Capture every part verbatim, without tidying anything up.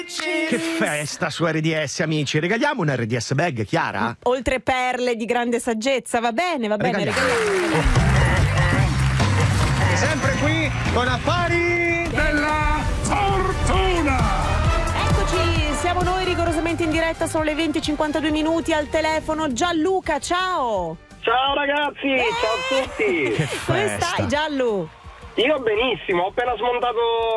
Che festa su R D S, amici. Regaliamo un R D S bag, Chiara? Oltre perle di grande saggezza, va bene, va bene, Regaliamo. regaliamo. Sempre qui con Affari della Fortuna. Eccoci, siamo noi rigorosamente in diretta, sono le venti e cinquantadue minuti al telefono. Gianluca, ciao! Ciao ragazzi, Eh! ciao a tutti. Che Come festa. stai, Giallu? Io benissimo, ho appena smontato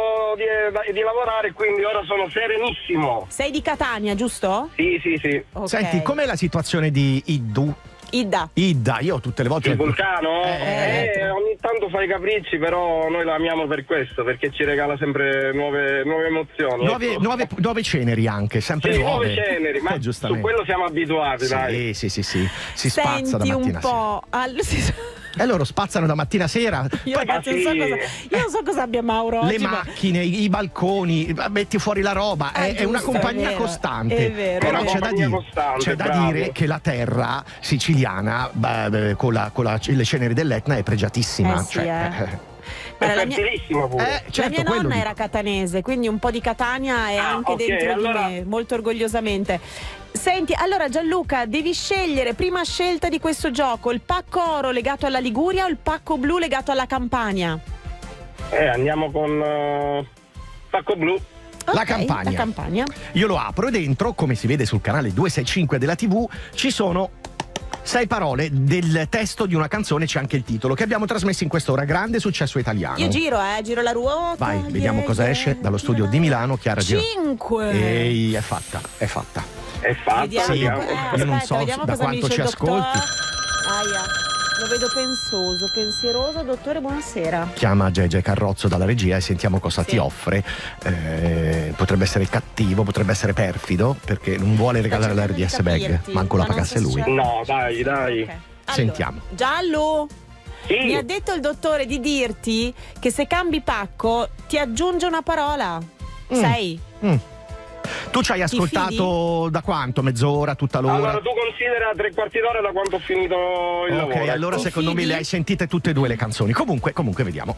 di, di lavorare, quindi ora sono serenissimo. Sei di Catania, giusto? Sì, sì, sì. Ok. Senti, com'è la situazione di Iddu? Ida. Idda, io tutte le volte... Il vulcano? Eh, Eh, ogni tanto fa i capricci, però noi la amiamo per questo, perché ci regala sempre nuove, nuove emozioni. Nuove, ecco. nuove, nuove ceneri anche, sempre Sì, nuove. nuove ceneri, ma Eh, su giustamente. quello siamo abituati, dai. Sì, sì, sì, sì. Si spazza da Senti mattina un po'. All... a sera. E loro spazzano da mattina a sera. Io Poi ragazzi sì. non so cosa. Io non so cosa abbia Mauro le oggi, ma- macchine, i, i balconi, metti fuori la roba. Ah, È, è una giusto, compagnia è vero, costante. è vero, Però è c'è vero. da, Compagnia dire, costante, c'è da bravi. dire che la terra siciliana, beh, con, la, con la, le ceneri dell'Etna, è pregiatissima. Eh sì, Cioè, eh. È Guarda, la mia... fertilissimo pure. eh, certo, la mia quello nonna dico. era catanese, quindi un po' di Catania è Ah, anche ok, dentro allora- di me, molto orgogliosamente. Senti, allora Gianluca, devi scegliere, prima scelta di questo gioco, il pacco oro legato alla Liguria o il pacco blu legato alla Campania? Eh, andiamo con uh, Pacco Blu. La Ok, Campania. La Campania. Io lo apro e dentro, come si vede sul canale duecentosessantacinque della tivù, ci sono sei parole del testo di una canzone, c'è anche il titolo, che abbiamo trasmesso in quest'ora. Grande successo italiano. Io giro, eh, giro la ruota. Vai, vediamo yeah, cosa yeah, esce dallo studio di Milano. Chiara, gira. Cinque. Ehi, è fatta, è fatta. È fatto, Vediamo, Sì, vediamo. eh, io aspetta, non so vediamo da cosa mi quanto dice ci il dottore. ascolti. Aia, lo vedo pensoso, pensieroso. Dottore, buonasera. Chiama Gege Carrozzo dalla regia e sentiamo cosa Sì. ti offre. Eh, potrebbe essere cattivo, potrebbe essere perfido, perché non vuole regalare la R D S bag, Capirti, manco la ma non pagasse so se lui. c'è- No, dai, dai. Ok. Allora, Sentiamo. Giallo, Sì. mi ha detto il dottore di dirti che se cambi pacco ti aggiunge una parola. Mm. Sei? Mm. Tu ci hai ascoltato da quanto? Mezz'ora, tutta l'ora? Allora, tu considera tre quarti d'ora da quanto ho finito il lavoro. Ok, allora ecco. secondo me fidi? le hai sentite tutte e due le canzoni. Comunque, comunque vediamo.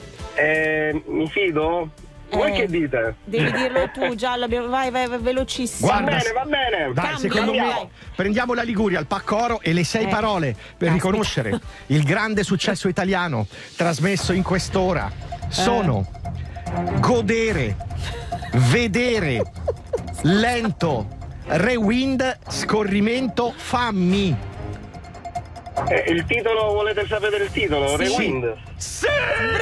Eh, mi fido? Voi Eh. che dite? Devi dirlo tu, Giallo. abbiamo- Vai, vai, vai, velocissimo. Va Guarda, bene, va bene. Dai, Cambia, secondo me dai. prendiamo la Liguria, il pacco oro e le sei Eh. parole per Caspita. riconoscere il grande successo italiano trasmesso in quest'ora. Sono godere, vedere, lento, rewind, scorrimento, fammi. Eh, il titolo, volete sapere il titolo? Sì. Rewind. Sì!